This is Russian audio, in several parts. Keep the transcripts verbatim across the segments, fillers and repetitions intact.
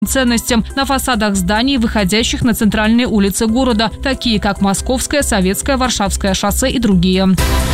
ценностям на фасадах зданий, выходящих на центральные улицы города, такие как Московское, Советское, Варшавское шоссе и другие.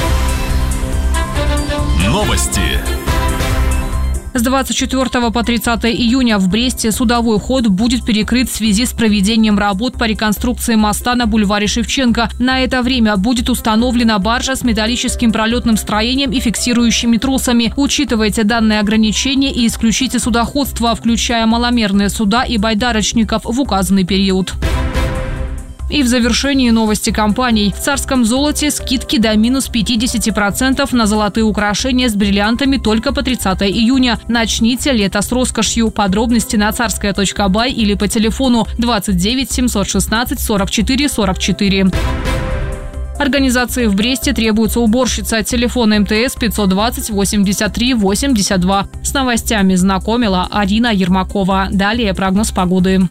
Новости. С двадцать четвёртого по тридцатое июня в Бресте судовой ход будет перекрыт в связи с проведением работ по реконструкции моста на бульваре Шевченко. На это время будет установлена баржа с металлическим пролетным строением и фиксирующими тросами. Учитывайте данные ограничения и исключите судоходство, включая маломерные суда и байдарочников в указанный период. И в завершении новости компаний. В Царском золоте скидки до минус пятьдесят процентов на золотые украшения с бриллиантами только по тридцатое июня. Начните лето с роскошью. Подробности на царская точка бай или по телефону двадцать девять семьсот шестнадцать сорок четыре сорок четыре. Организации в Бресте требуется уборщица. Телефон эм тэ эс пятьсот двадцать восемьдесят три восемьдесят два. С новостями знакомила Арина Ермакова. Далее прогноз погоды.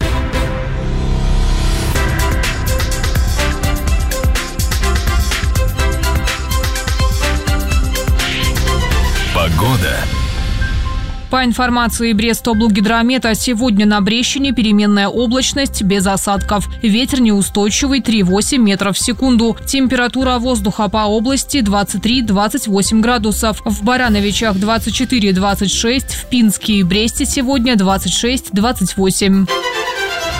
Погода. По информации Брестоблгидромета, сегодня на Брещине переменная облачность без осадков. Ветер неустойчивый три целых восемь десятых метров в секунду. Температура воздуха по области двадцать три — двадцать восемь градусов. В Барановичах двадцать четыре — двадцать шесть, в Пинске и Бресте сегодня двадцать шесть — двадцать восемь.